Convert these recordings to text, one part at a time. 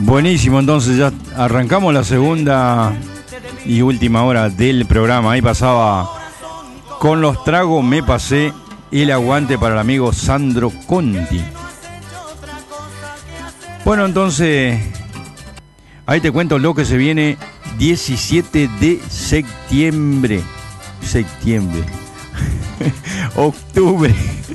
Buenísimo, entonces ya arrancamos la segunda y última hora del programa. Ahí pasaba Con los tragos me pasé, el aguante para el amigo Sandro Conti. Bueno, entonces ahí te cuento lo que se viene 17 de septiembre. Octubre.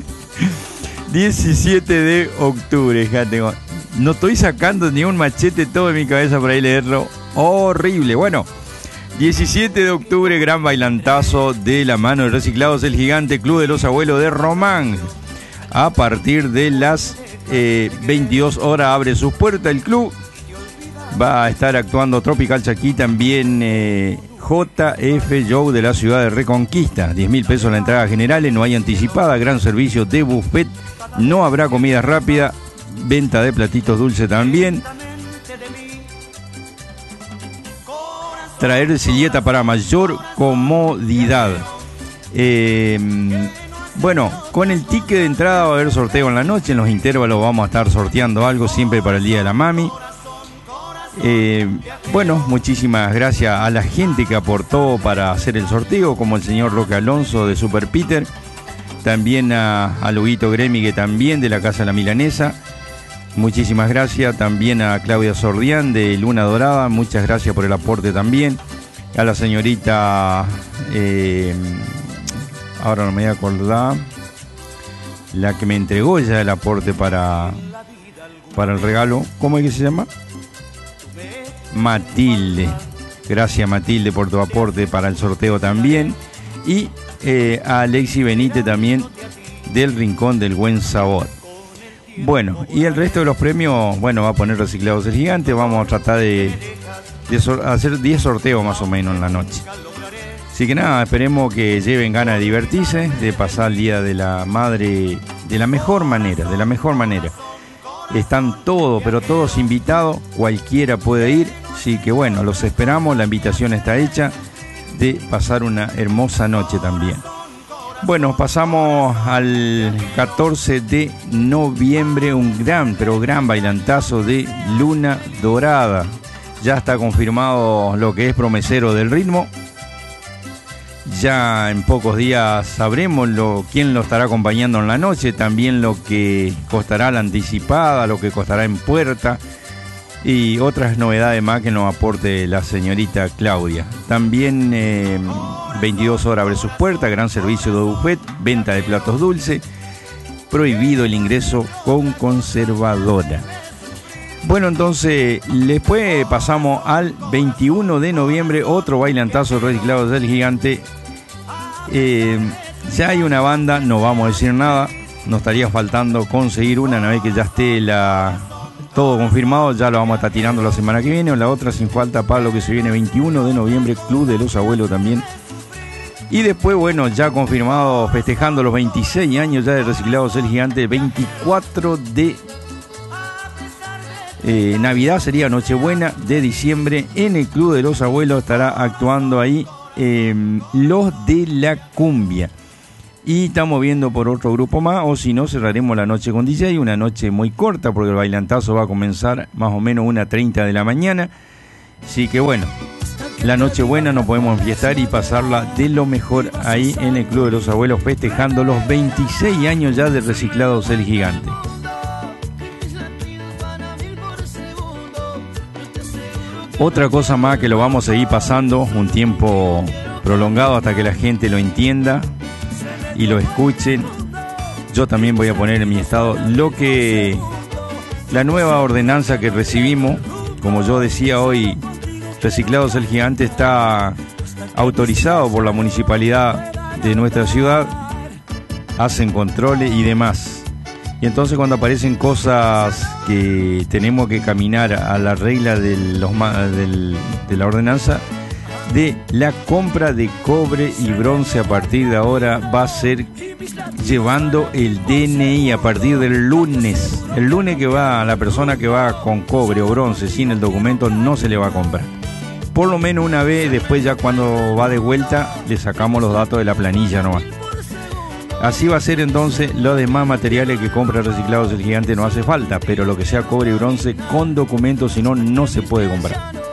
17 de octubre, fíjate. No estoy sacando ni un machete todo de mi cabeza para ahí leerlo. Horrible. Bueno, 17 de octubre, gran bailantazo de la mano de Reciclados El Gigante, Club de los Abuelos de Román. A partir de las 22 horas abre sus puertas el club. Va a estar actuando Tropical Chaquí, también JF Joe de la ciudad de Reconquista. 10.000 pesos la entrada general, no hay anticipada, gran servicio de buffet, no habrá comida rápida, venta de platitos dulces también. Traer silleta para mayor comodidad. Bueno, con el ticket de entrada va a haber sorteo en la noche. En los intervalos vamos a estar sorteando algo siempre para el Día de la Mami. Bueno, muchísimas gracias a la gente que aportó para hacer el sorteo, como el señor Roque Alonso de Super Peter. También a Luguito Gremi, que también de la Casa de la Milanesa. Muchísimas gracias también a Claudia Sordián de Luna Dorada, muchas gracias por el aporte también. A la señorita, ahora no me voy a acordar, la que me entregó ya el aporte para el regalo. ¿Cómo es que se llama? Matilde. Gracias, Matilde, por tu aporte para el sorteo también. Y a Alexi Benítez también del Rincón del Buen Sabor. Bueno, y el resto de los premios, bueno, va a poner Reciclados El Gigante. Vamos a tratar de hacer 10 sorteos más o menos en la noche. Así que nada, esperemos que lleven ganas de divertirse, de pasar el Día de la Madre de la mejor manera, Están todos, pero todos invitados, cualquiera puede ir. Así que bueno, los esperamos, la invitación está hecha de pasar una hermosa noche también. Bueno, pasamos al 14 de noviembre, un gran bailantazo de Luna Dorada. Ya está confirmado lo que es promesero del ritmo. Ya en pocos días sabremos quién lo estará acompañando en la noche, también lo que costará la anticipada, lo que costará en puerta y otras novedades más que nos aporte la señorita Claudia. También 22 horas abre sus puertas, gran servicio de buffet, venta de platos dulces, prohibido el ingreso con conservadora. Bueno, entonces después pasamos al 21 de noviembre, otro bailantazo Reciclados del Gigante. Ya hay una banda, no vamos a decir nada, nos estaría faltando conseguir una vez que ya esté todo confirmado, ya lo vamos a estar tirando la semana que viene o la otra sin falta para lo que se viene 21 de noviembre, Club de los Abuelos también. Y después, bueno, ya confirmado, festejando los 26 años ya de Reciclados El Gigante, 24 de Navidad, sería Nochebuena de diciembre, en el Club de los Abuelos estará actuando ahí los de la cumbia. Y estamos viendo por otro grupo más, o si no, cerraremos la noche con DJ, una noche muy corta, porque el bailantazo va a comenzar más o menos 1:30 de la mañana. Así que bueno, la noche buena nos podemos enfiestar y pasarla de lo mejor ahí en el Club de los Abuelos, festejando los 26 años ya de Reciclados El Gigante. Otra cosa más que lo vamos a seguir pasando un tiempo prolongado hasta que la gente lo entienda y lo escuchen. Yo también voy a poner en mi estado la nueva ordenanza que recibimos. Como yo decía hoy, Reciclados El Gigante está autorizado por la municipalidad de nuestra ciudad, hacen controles y demás. Y entonces cuando aparecen cosas que tenemos que caminar a la regla de la ordenanza, de la compra de cobre y bronce a partir de ahora va a ser llevando el DNI a partir del lunes. El lunes que va, la persona que va con cobre o bronce sin el documento no se le va a comprar. Por lo menos una vez, después ya cuando va de vuelta le sacamos los datos de la planilla nomás. Así va a ser entonces, los demás materiales que compra Reciclados El Gigante no hace falta, pero lo que sea cobre y bronce con documentos, si no, no se puede comprar.